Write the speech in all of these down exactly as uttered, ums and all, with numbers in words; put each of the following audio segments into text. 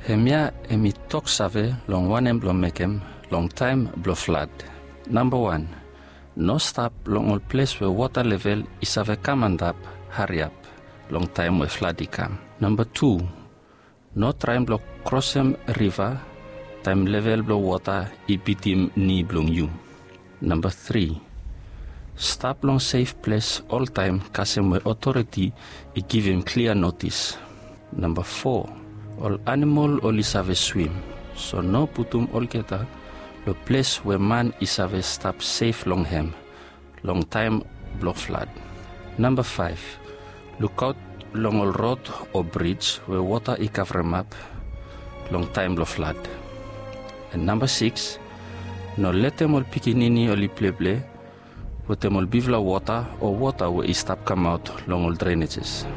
Hemia emi tok save long wanem blong mekem long time blo flood. Number one, no stop long all place where water level is have come and up, hurry up, long time where flood come. Number two, no try blo cross him river, time level blo water I beat him knee blong you. Number three, stop long safe place all time cause him where authority I give him clear notice. Number four, all animal only have a swim, so no putum all geta the place where man is have a stop safe long him, long time block flood. Number five, look out long all road or bridge where water I cover him up, long time block flood. And number six, no let them all pikinini only play play, with them all bivla water or water where I stop come out long all drainages.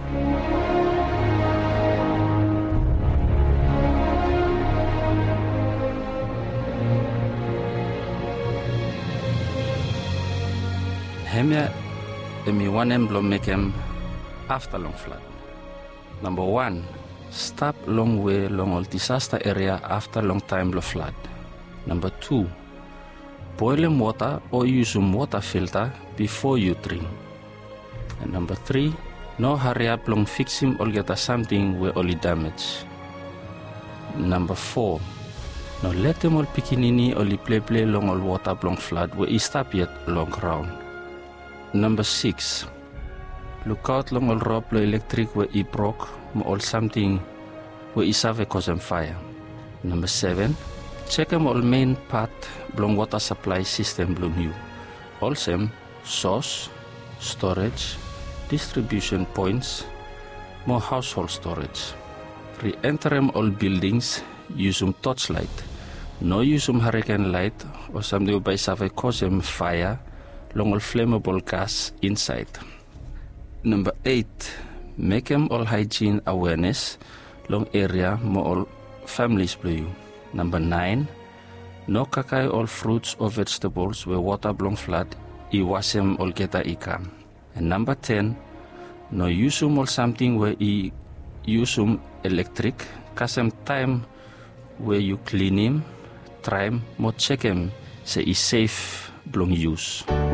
Hemia emi wanem blo mekem after long flood. Number one, stop long way long all disaster area after long time blo flood. Number two, boiling water or use some water filter before you drink. And number three, no hurry up long fix him or get something where only damage. Number four, no let them all pikinini only play play long all water long flood where is stop yet long round. Number six, look out long all rope electric where it broke or something where is have a cause fire. Number seven, check them all main part long water supply system blong you. Also, source, storage, distribution points, more household storage. Re-enter them all buildings, use some torchlight. No use some hurricane light or something by have a cause fire long all flammable gas inside. Number eight, make them all hygiene awareness long area more all families blue you. Number nine, no kakai all fruits or vegetables where water blong flood I wash them all geta ikam. And number ten, no use them all something where I use them electric cause them time where you clean him, try him, more check him say is safe blong use.